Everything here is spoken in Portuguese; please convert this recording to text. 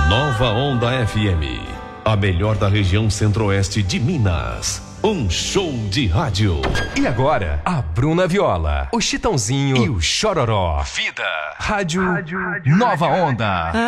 Nova Onda FM, a melhor da região centro-oeste de Minas. Um show de rádio. E agora, a Bruna Viola, o Chitãozinho e o Chororó. Vida. Rádio Nova Onda.